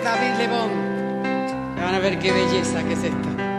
David Lebón. Van a ver qué belleza que es esta.